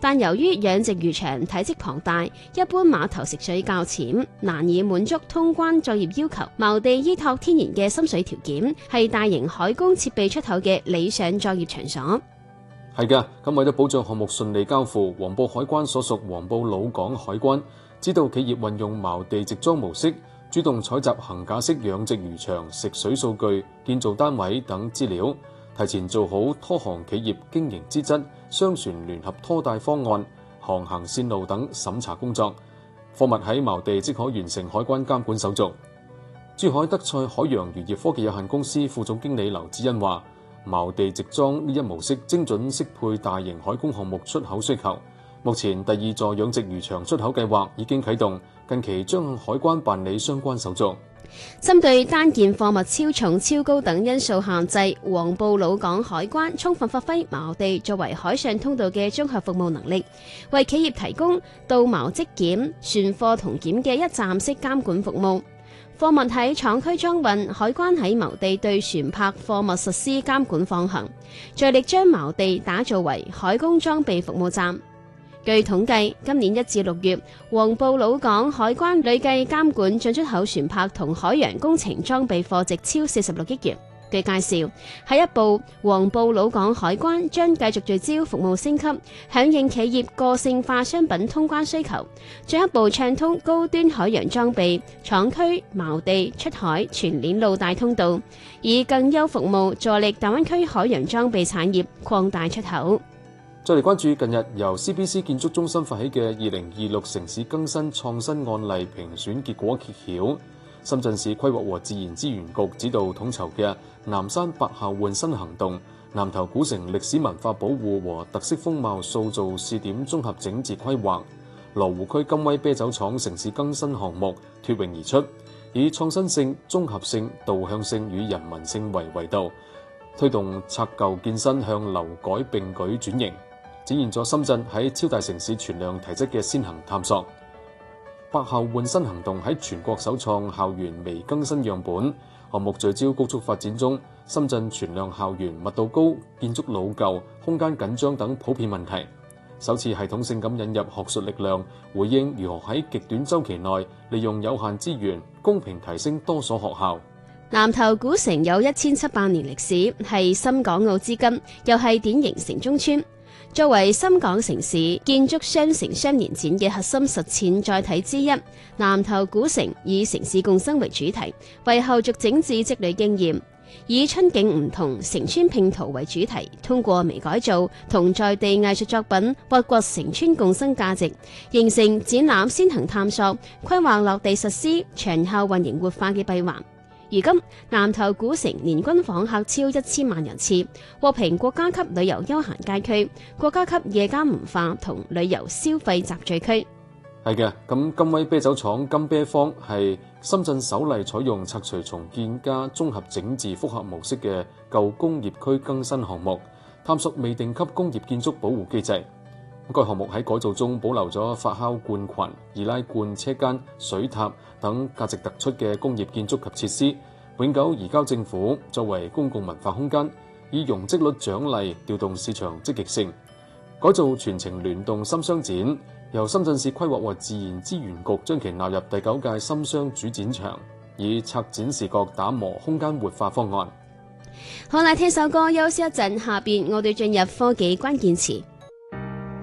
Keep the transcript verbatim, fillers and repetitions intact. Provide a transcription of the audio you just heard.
但由於養殖漁場體積龐大，一般碼頭食水較淺，難以滿足通關作業要求。茅地依託天然嘅深水條件，係大型海工設備出口嘅理想作業場所。 係嘅，咁為咗保障項目順利交付，黃埔海關所屬黃埔老港海關指導企業運用茅地直裝模式，主動採集桁架式養殖漁場食水數據、建造單位等資料，提前做好拖航企業經營資質、商船聯合拖帶方案、航行線路等審查工作，貨物喺茅地即可完成海關監管手續。珠海德賽海洋漁業科技有限公司副總經理劉志恩話，茅地直裝呢一模式精準適配大型海工項目出口需求。目前第二座養殖漁場出口計劃已經啟動，近期將向海關辦理相關手續。 針對單件貨物超重、超高等因素限制，黃埔老港海關充分發揮茅地作為海上通道嘅綜合服務能力，為企業提供到茅即檢、船貨同檢嘅一站式監管服務。貨物喺廠區裝運，海關喺茅地對船舶貨物實施監管放行，着力將茅地打造為海工裝備服務站。據統計，今年一至六月，黃埔老港海關累計監管進出口船舶同海洋工程裝備貨值超四十六億元。據介紹，下一步黃埔老港海關將繼續聚焦服務升級，響應企業個性化商品通關需求，進一步暢通高端海洋裝備廠區茅地出海全鏈路大通道，以更優服務助力大灣區海洋裝備產業擴大出口。 再嚟關注近日由 C B C 建築中心發起嘅二零二六城市更新創新案例評選結果揭曉，深圳市規劃和自然資源局指導統籌嘅南山百校換新行動、南頭古城歷史文化保護和特色風貌塑造試點綜合整治規劃、羅湖區金威啤酒廠城市更新項目脫穎而出，以創新性、綜合性、導向性與人民性為維度，推動拆舊建新向樓改並舉轉型，展現咗深圳喺超大城市存量提質嘅先行探索。百校換新行動喺全國首創校園微更新樣本項目，聚焦高速發展中深圳存量校園密度高、建築老舊、空間緊張等普遍問題，首次系統性咁引入學術力量，回應如何喺極短週期內利用有限資源，公平提升多所學校。 南頭古城有一千七百年歷史，係深港澳之根，又係典型城中村。作為深港城市建築雙城雙年展嘅核心實踐載體之一，南頭古城以城市共生為主題，為後續整治積累經驗，以春景唔同城村拼圖為主題，通過微改造同在地藝術作品挖掘城村共生價值，形成展覽先行探索、規劃落地實施、長效運營活化嘅閉環。如今南頭古城年均訪客超一千萬人次，獲評國家級旅遊休閒街區、國家級夜間文化同旅遊消費集聚區。 係嘅，咁金威啤酒廠金啤坊係深圳首例採用拆除重建加綜合整治複合模式嘅舊工業區更新項目，探索未定級工業建築保護機制。該項目喺改造中保留咗發酵罐群、易拉罐車間、水塔等價值突出嘅工業建築及設施，永久移交政府作為公共文化空間，以容積率獎勵調動市場積極性。改造全程聯動深商展，由深圳市規劃和自然資源局將其納入第九屆深商主展場，以策展視覺打磨空間活化方案。 好啦，聽首歌休息一陣，下邊我哋進入科技關鍵詞。